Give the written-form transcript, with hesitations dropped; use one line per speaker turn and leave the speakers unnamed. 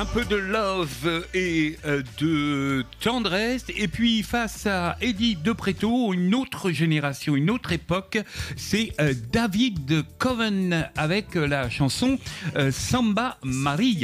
Un peu de love et de tendresse. Et puis face à Eddie De Pretto, une autre génération, une autre époque, c'est David Coven avec la chanson Samba Maria.